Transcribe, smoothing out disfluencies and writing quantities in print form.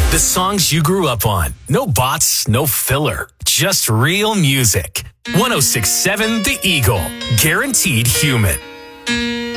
The songs you grew up on. No bots, no filler. Just real music. 1067 The Eagle. Guaranteed human.